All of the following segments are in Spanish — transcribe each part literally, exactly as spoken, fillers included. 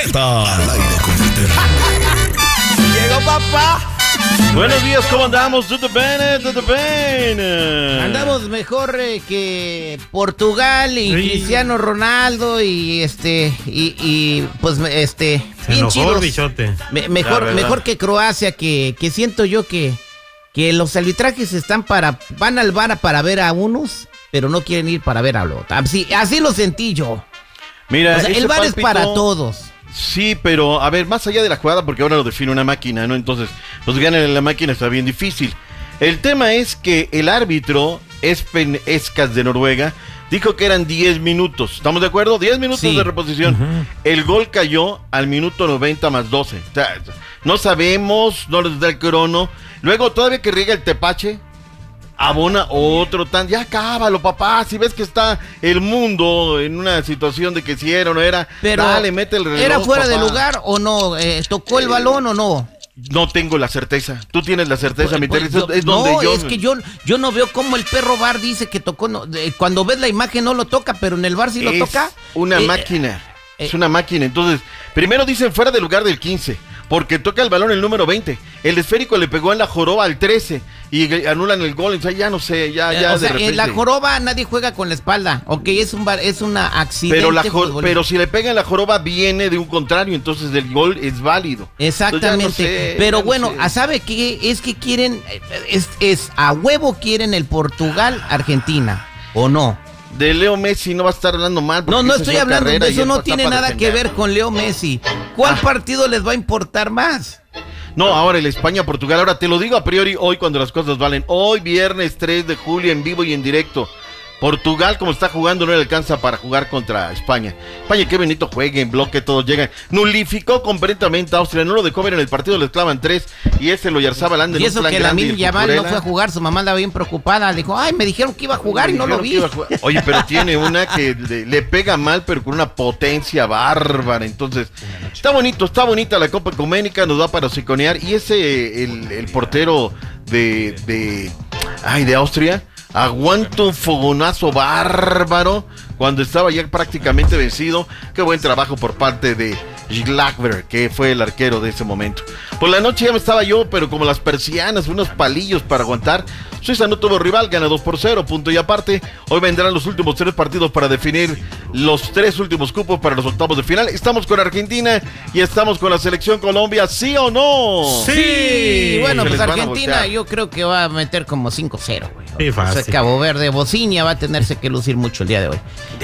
Z al aire con el Terry. Llegó papá. Buenos días, ¿cómo andamos? ¿Todo bien? ¿Todo bien? Andamos mejor eh, que Portugal y Sí. Cristiano Ronaldo y este y, y pues este Se bien enojó el chidos. bichote. Me- mejor La verdad. mejor que Croacia, que, que siento yo que que los arbitrajes están para van al V A R para ver a unos, pero no quieren ir para ver a los otros. Así así lo sentí yo. Mira, O sea, ese el V A R es pálpito- para todos. Sí, pero a ver, más allá de la jugada, porque ahora lo define una máquina, ¿no? Entonces, pues ganar en la máquina está bien difícil. El tema es que el árbitro, Espen Eskas de Noruega, dijo que eran diez minutos. ¿Estamos de acuerdo? diez minutos Sí. de reposición. Ujú. El gol cayó al minuto noventa más doce. O sea, no sabemos, no les da el crono. Luego, todavía que riega el tepache, abona otro tan, ya cábalo, papá, si ves que está el mundo en una situación de que si era o no era, Pero dale, mete el reloj, ¿era fuera de papá. lugar o no? Eh, ¿Tocó el Eh, balón o no? No tengo la certeza, tú tienes la certeza, mi Pues, Terry, yo- es no, donde yo... es que yo, yo no veo cómo el perro V A R dice que tocó. No, eh, cuando ves la imagen no lo toca, pero en el V A R sí lo es toca. una Eh, máquina, eh, es una máquina, entonces, primero dicen fuera de lugar del quince, porque toca el balón el número veinte, el esférico le pegó en la joroba al trece, y eh, anulan el gol, entonces ya no sé, ya, eh, ya o de sea, repente... en la joroba nadie juega con la espalda. Ok, es un va- es una accidente. Pero, la jo- futbolístico. pero si le pega en la joroba viene de un contrario, entonces el gol es válido. Exactamente. Entonces, ya no sé, pero ya no bueno, sé. ¿a ¿sabe qué? Es que quieren, eh, es, es a huevo quieren el Portugal-Argentina, ¿o no? De Leo Messi no va a estar hablando mal. porque No, no esa es estoy su hablando carrera de y eso, él no está tiene para nada que defender. ver con Leo Messi. ¿Cuál Ah. partido les va a importar más? No, ahora el España-Portugal. Ahora te lo digo a priori hoy cuando las cosas valen. Hoy, viernes tres de julio, en vivo y en directo. Portugal, como está jugando, no le alcanza para jugar contra España. España, qué bonito juegue, en bloque, todos llegan. Nulificó completamente a Austria, no lo dejó ver en el partido, les clavan tres. Y ese lo Yarzabal anda en Y un eso plan que grande y Lamine el Yamal no Cucurella. fue a jugar, su mamá andaba bien preocupada. Le dijo, ay, me dijeron que iba a jugar y no lo Dijeron que vi. iba a jugar. Oye, pero tiene una que le, le pega mal, pero con una potencia bárbara. Entonces, está bonito, está bonita la Copa Ecuménica, nos da para siconear. Y ese, el, el portero de, de, ay, de Austria, aguanta un fogonazo bárbaro cuando estaba ya prácticamente vencido. Qué buen trabajo por parte de Schlagberg, que fue el arquero de ese momento. Por la noche ya me estaba yo, pero como las persianas, unos palillos para aguantar. Suiza no tuvo rival, gana dos por cero, punto y aparte. Hoy vendrán los últimos tres partidos para definir los tres últimos cupos para los octavos de final. Estamos con Argentina y estamos con la selección Colombia, ¿sí o no? Sí, bueno, Se pues les van a Argentina voltear. yo creo que va a meter como cinco cero, güey. Sí, fácil. O sea, Cabo Verde, Bocinia va a tenerse que lucir mucho el día de hoy.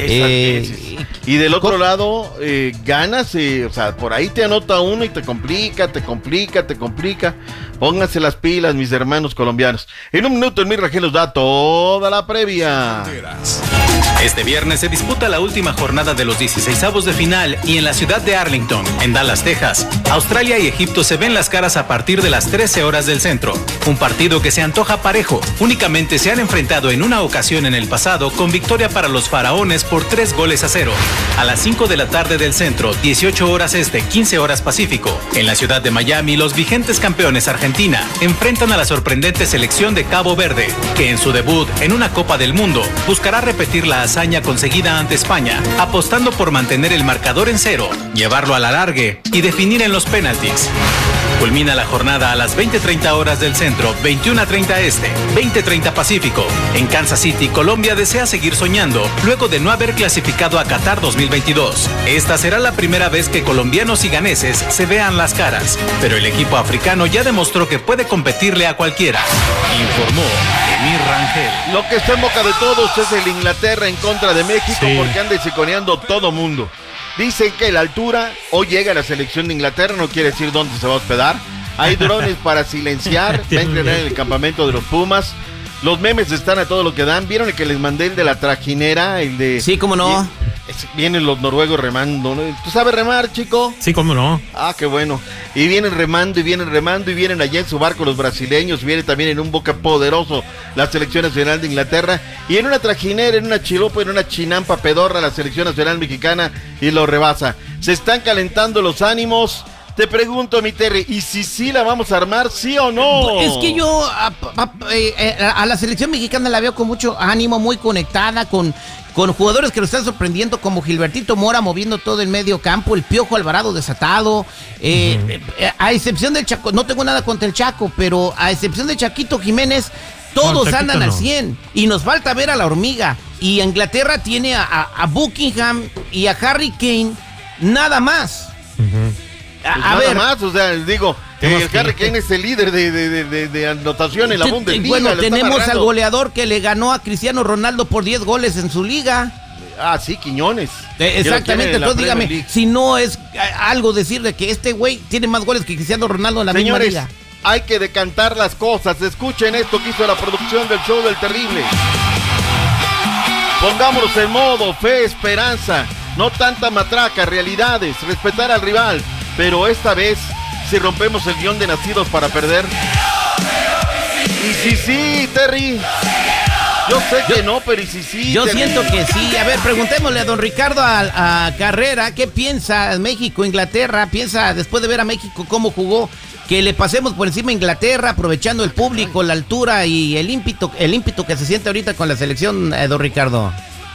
Eh, Y del otro lado, eh, ganas, eh, o sea, por ahí te anota uno y te complica, te complica, te complica. Pónganse las pilas, mis hermanos colombianos. En un minuto, el Mirragel nos da toda la previa. Este viernes se disputa la última jornada de los dieciseisavos de final y en la ciudad de Arlington, en Dallas, Texas, Australia y Egipto se ven las caras a partir de las trece horas del centro. Un partido que se antoja parejo. Únicamente se han enfrentado en una ocasión en el pasado con victoria para los faraones por tres goles a cero. A las cinco de la tarde del centro, dieciocho horas este, quince horas pacífico. En la ciudad de Miami, los vigentes campeones Argentina enfrentan a la sorprendente selección de Cabo Verde, que en su debut en una Copa del Mundo buscará repetir la hazaña conseguida ante España, apostando por mantener el marcador en cero, llevarlo a la largue y definir en los penaltis. Culmina la jornada a las veinte treinta horas del centro, veintiuna treinta este, veinte treinta pacífico. En Kansas City, Colombia desea seguir soñando luego de no haber clasificado a Qatar dos mil veintidós. Esta será la primera vez que colombianos y ganeses se vean las caras, pero el equipo africano ya demostró que puede competirle a cualquiera, informó Emir Rangel. Lo que está en boca de todos es el Inglaterra en contra de México, Sí. porque anda siconeando todo mundo. Dicen que la altura, hoy llega la selección de Inglaterra, no quiere decir dónde se va a hospedar. Hay drones para silenciar, va a entrenar en el campamento de los Pumas. Los memes están a todo lo que dan. ¿Vieron el que les mandé, el de la trajinera? El de... Sí, cómo no. Es- Vienen los noruegos remando, ¿no? ¿Tú sabes remar, chico? Sí, cómo no. Ah, qué bueno. Y vienen remando y vienen remando y vienen allá en su barco los brasileños, viene también en un boca poderoso la selección nacional de Inglaterra y en una trajinera, en una chilopa, en una chinampa pedorra la selección nacional mexicana y lo rebasa. Se están calentando los ánimos. Te pregunto, mi Terry, ¿y si sí la vamos a armar, sí o no? Es que yo a, a, a, a la selección mexicana la veo con mucho ánimo, muy conectada, con, con jugadores que lo están sorprendiendo, como Gilbertito Mora moviendo todo el medio campo, el Piojo Alvarado desatado, eh, uh-huh. eh, a excepción del Chaco, no tengo nada contra el Chaco, pero a excepción de Chaquito Jiménez, todos no, andan no. al cien, y nos falta ver a la hormiga, y Inglaterra tiene a, a, a Buckingham y a Harry Kane, nada más. Uh-huh. Pues a nada ver, más, o sea, digo, eh, el Harry Kane es el líder de, de, de, de, de anotación en la Bundesliga. Bueno, tenemos al goleador que le ganó a Cristiano Ronaldo por diez goles en su liga. Ah, sí, Quiñones. Eh, exactamente, entonces dígame, si no es algo decir de que este güey tiene más goles que Cristiano Ronaldo en la Señores, misma liga. Hay que decantar las cosas. Escuchen esto que hizo la producción del show del terrible. Pongámonos en modo fe, esperanza, no tanta matraca, realidades, respetar al rival. Pero esta vez, si rompemos el guión de nacidos para perder. Y si sí, Terry. Yo sé que yo, no, pero y si sí. Yo Terry. siento que sí. A ver, preguntémosle a don Ricardo a, a Carrera, ¿qué piensa México, Inglaterra? ¿Piensa, después de ver a México cómo jugó, que le pasemos por encima a Inglaterra, aprovechando el público, la altura y el ímpetu, el ímpetu que se siente ahorita con la selección, eh, don Ricardo?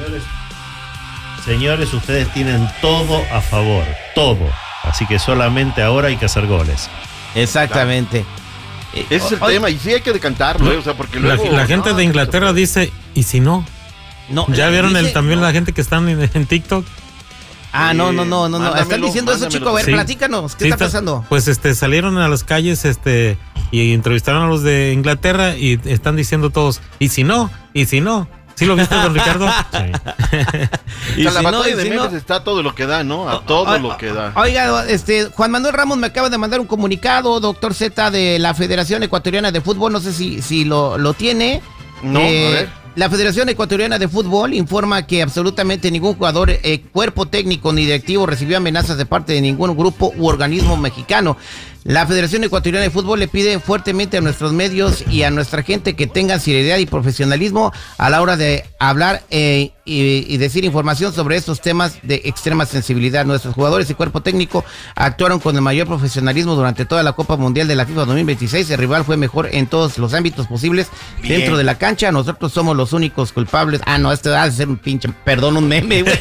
Señores, ustedes tienen todo a favor, todo. Así que solamente ahora hay que hacer goles. Exactamente. Claro. Ese es el o, tema, y sí hay que decantarlo, ¿eh? O sea, porque luego... La, la gente no, de Inglaterra dice, ¿y si no? no ¿Ya vieron dice, el, también no. la gente que están en, en TikTok? Ah, no, no, no, no, no. Están diciendo eso, chico. A ver, sí. platícanos. ¿Qué sí, está pasando? Pues este, salieron a las calles este, y entrevistaron a los de Inglaterra y están diciendo todos, ¿y si no? ¿Y si no? ¿Sí lo viste, don Ricardo? Sí. Y o sea, la batalla no, de si Méndez no... está a todo lo que da, ¿no? A todo o, lo que da. Oiga, este, Juan Manuel Ramos me acaba de mandar un comunicado, doctor Z, de la Federación Ecuatoriana de Fútbol. No sé si, si lo, lo tiene. No, eh, a ver. La Federación Ecuatoriana de Fútbol informa que absolutamente ningún jugador, eh, cuerpo técnico ni directivo recibió amenazas de parte de ningún grupo u organismo mexicano. La Federación Ecuatoriana de Fútbol le pide fuertemente a nuestros medios y a nuestra gente que tengan seriedad y profesionalismo a la hora de hablar eh, y, y decir información sobre estos temas de extrema sensibilidad. Nuestros jugadores y cuerpo técnico actuaron con el mayor profesionalismo durante toda la Copa Mundial de la FIFA dos mil veintiséis. El rival fue mejor en todos los ámbitos posibles. Bien. Dentro de la cancha. Nosotros somos los únicos culpables. Ah, no, este va a ser un pinche, perdón, un meme, güey.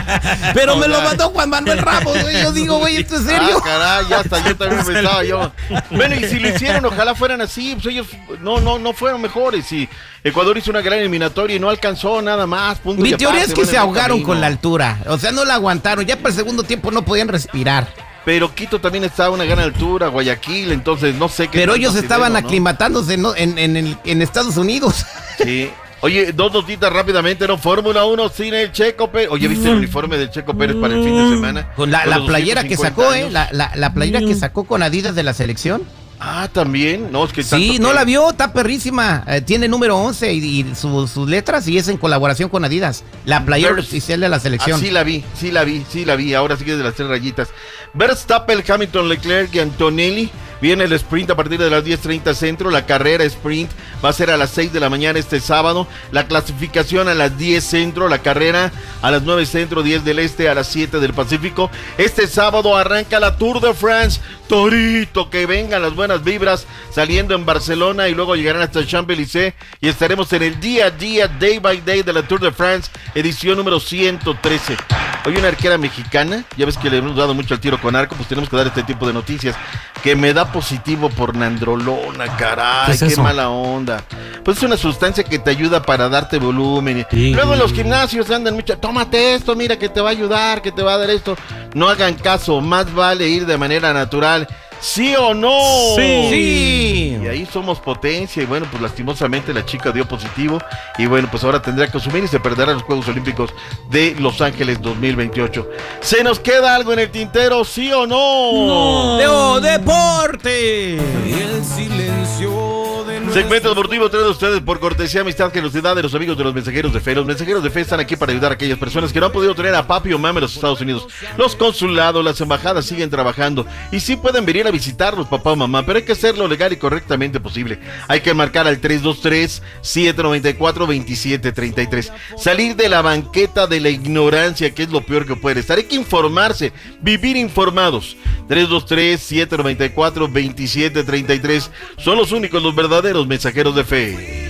Pero me lo mandó Juan Manuel Ramos, güey. Yo digo, güey, ¿esto es serio? Ah, caray, ya hasta yo también me yo. Bueno, y si lo hicieron, ojalá fueran así, pues ellos no, no, no fueron mejores. Y Ecuador hizo una gran eliminatoria y no alcanzó nada más. Punto. Mi teoría es que se ahogaron con la altura. O sea, no la aguantaron. Ya para el segundo tiempo no podían respirar. Pero Quito también estaba a una gran altura, Guayaquil, entonces no sé qué. Pero ellos estaban ¿no? aclimatándose ¿no? en, en, en, en Estados Unidos. Sí. Oye, dos notitas rápidamente, ¿no? Fórmula uno sin el Checo Pérez. Oye, ¿viste el uniforme del Checo Pérez para el fin de semana? Con la, la playera que sacó, años. ¿eh? La, la, la playera que sacó con Adidas de la selección. Ah, también. No, es que sí, no que... la vio, está perrísima. Eh, tiene número once y, y su, sus letras y es en colaboración con Adidas. La playera Vers... oficial de la selección. Ah, sí la vi, sí la vi, sí la vi. Ahora sí que es de las tres rayitas. Verstappen, Hamilton, Leclerc y Antonelli. Viene el sprint a partir de las diez treinta centro. La carrera sprint va a ser a las seis de la mañana este sábado. La clasificación a las diez centro. La carrera a las nueve centro, diez del este, a las siete del Pacífico. Este sábado arranca la Tour de France. Torito, que vengan las buenas vibras saliendo en Barcelona y luego llegarán hasta Champs-Élysées y estaremos en el día a día, day by day de la Tour de France, edición número ciento trece. Hoy una arquera mexicana, ya ves que le hemos dado mucho al tiro con arco, pues tenemos que dar este tipo de noticias, que me da positivo por nandrolona, caray, ¿qué, es qué mala onda. Pues es una sustancia que te ayuda para darte volumen. Sí. Luego en los gimnasios andan mucho, tómate esto, mira que te va a ayudar, que te va a dar esto. No hagan caso, más vale ir de manera natural. ¿Sí o no? Sí. sí. Y ahí somos potencia. Y bueno, pues lastimosamente la chica dio positivo. Y bueno, pues ahora tendrá que asumir y se perderá los Juegos Olímpicos de Los Ángeles dos mil veintiocho. ¿Se nos queda algo en el tintero? ¿Sí o no? No. ¡Deo Deporte! Y el silencio de Segmento deportivo trae a ustedes por cortesía, amistad, generosidad de los amigos de los mensajeros de fe. Los mensajeros de fe están aquí para ayudar a aquellas personas que no han podido tener a papi o mami en los Estados Unidos. Los consulados, las embajadas siguen trabajando y sí pueden venir a visitarlos, papá o mamá, pero hay que hacerlo legal y correctamente posible. Hay que marcar al tres dos tres, siete nueve cuatro, dos siete tres tres. Salir de la banqueta de la ignorancia, que es lo peor que puede estar. Hay que informarse, vivir informados. tres dos tres, siete nueve cuatro, dos siete tres tres. Son los únicos, los verdaderos mensajeros de fe.